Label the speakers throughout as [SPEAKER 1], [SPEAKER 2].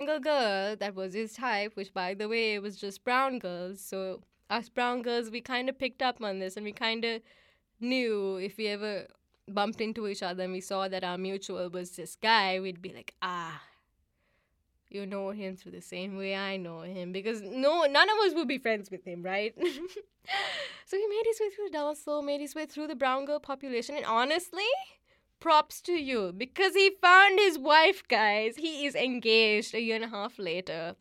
[SPEAKER 1] single girl that was his type, which, by the way, was just brown girls. So us brown girls, we kind of picked up on this, and we kind of knew if we ever bumped into each other and we saw that our mutual was this guy, we'd be like, you know him through the same way I know him, because none of us would be friends with him, right? So he made his way through the dance floor, made his way through the brown girl population, and honestly, props to you, because he found his wife, guys. He is engaged a year and a half later.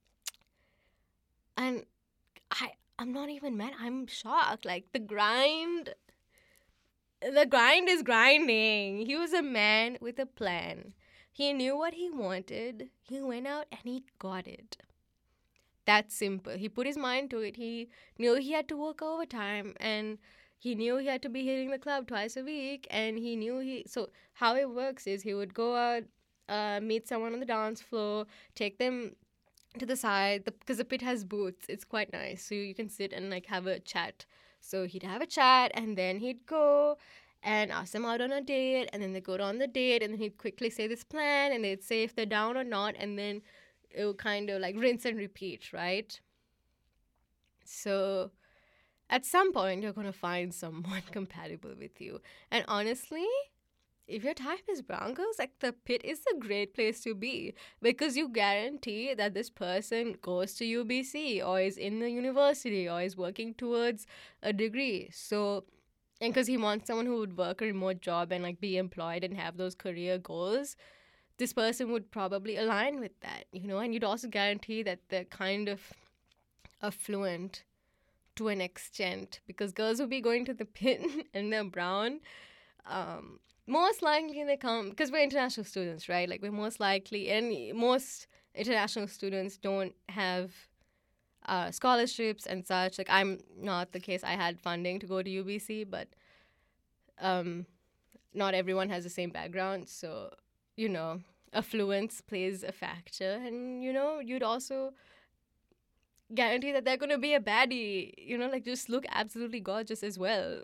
[SPEAKER 1] And I'm not even mad. I'm shocked. Like, the grind is grinding. He was a man with a plan. He knew what he wanted. He went out and he got it. That's simple. He put his mind to it. He knew he had to work overtime, and he knew he had to be hitting the club twice a week, and he knew so how it works is he would go out, meet someone on the dance floor, take them to the side, because the pit has booths. It's quite nice. So you can sit and like have a chat. So he'd have a chat, and then he'd go and ask them out on a date, and then they go on the date, and then he'd quickly say this plan, and they'd say if they're down or not, and then it would kind of like rinse and repeat, right? So at some point, you're going to find someone compatible with you. And honestly, if your type is brown girls, like, the pit is a great place to be, because you guarantee that this person goes to UBC or is in the university or is working towards a degree. So, and because he wants someone who would work a remote job and like be employed and have those career goals, this person would probably align with that, and you'd also guarantee that they're kind of affluent to an extent, because girls will be going to the pit and they're brown. Most likely they come, because we're international students, right? Like, we're most likely, and most international students don't have scholarships and such. Like, I'm not the case. I had funding to go to UBC, but not everyone has the same background. So, affluence plays a factor. And, you'd also guarantee that they're going to be a baddie, like, just look absolutely gorgeous as well.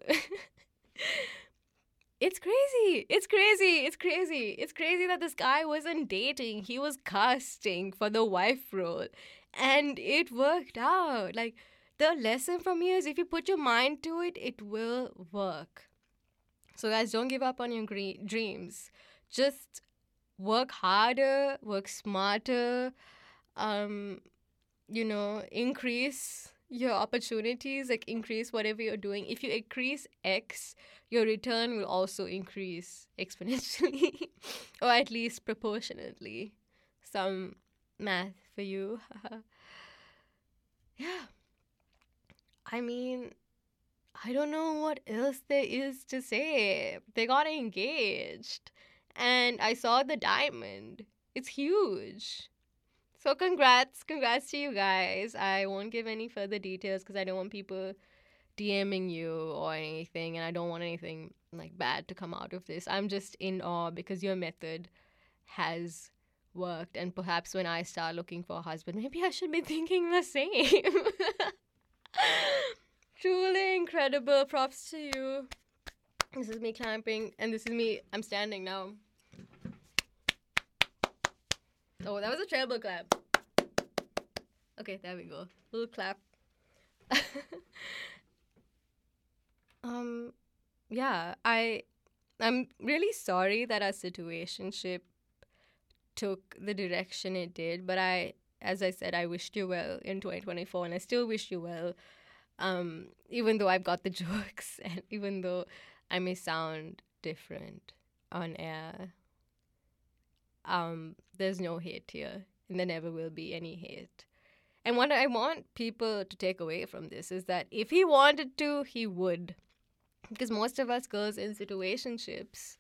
[SPEAKER 1] It's crazy. It's crazy. It's crazy. It's crazy that this guy wasn't dating. He was casting for the wife role. And it worked out. Like, the lesson from here is if you put your mind to it, it will work. So, guys, don't give up on your dreams. Just work harder, work smarter, increase your opportunities, like, increase whatever you're doing. If you increase X, your return will also increase exponentially, or at least proportionately. Some math for you. Yeah. I mean, I don't know what else there is to say. They got engaged, and I saw the diamond. It's huge. So congrats to you guys. I won't give any further details because I don't want people DMing you or anything, and I don't want anything like bad to come out of this. I'm just in awe because your method has worked, and perhaps when I start looking for a husband, maybe I should be thinking the same. Truly incredible. Props to you. This is me clapping, and this is me. I'm standing now. Oh, that was a treble clap. Okay, there we go. Little clap. Yeah, I'm really sorry that our situationship took the direction it did, but as I said, I wished you well in 2024, and I still wish you well. Even though I've got the jokes, and even though I may sound different on air, there's no hate here, and there never will be any hate. And what I want people to take away from this is that if he wanted to, he would. Because most of us girls in situationships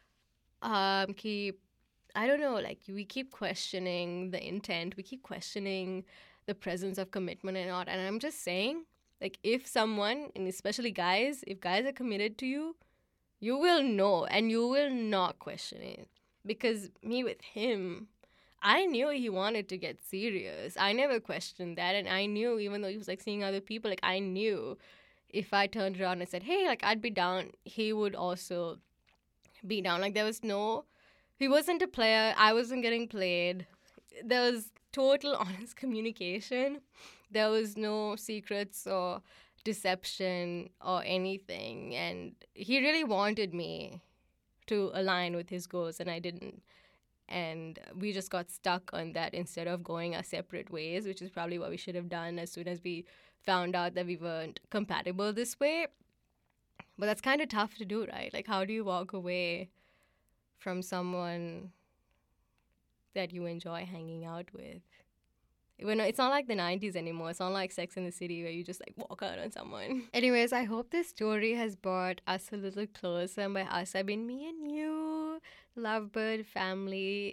[SPEAKER 1] we keep questioning the intent, we keep questioning the presence of commitment and not. And I'm just saying, like, if someone, and especially guys, if guys are committed to you, you will know and you will not question it. Because me with him, I knew he wanted to get serious. I never questioned that. And I knew, even though he was like seeing other people, like, I knew if I turned around and said, hey, like, I'd be down, he would also be down. Like, he wasn't a player. I wasn't getting played. There was total honest communication. There was no secrets or deception or anything. And he really wanted me to align with his goals, and I didn't. And we just got stuck on that instead of going our separate ways, which is probably what we should have done as soon as we found out that we weren't compatible this way. But that's kind of tough to do, right? Like, how do you walk away from someone that you enjoy hanging out with? It's not like the 90s anymore. It's not like Sex in the City where you just like walk out on someone. Anyways, I hope this story has brought us a little closer. And by us, I mean me and you, Lovebird family.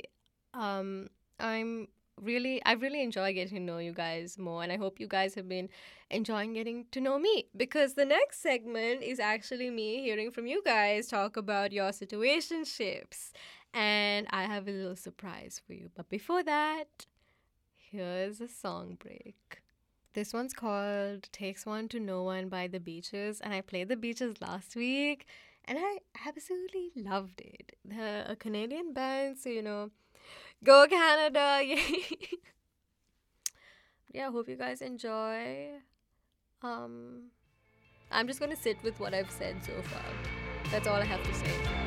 [SPEAKER 1] I've really enjoyed getting to know you guys more, and I hope you guys have been enjoying getting to know me, because the next segment is actually me hearing from you guys talk about your situationships, and I have a little surprise for you. But before that, here's a song break. This one's called Takes One to Know One by The Beaches, and I played The Beaches last week, and I absolutely loved it. They're a Canadian band, so, go Canada! Yeah, I hope you guys enjoy. I'm just gonna sit with what I've said so far. That's all I have to say.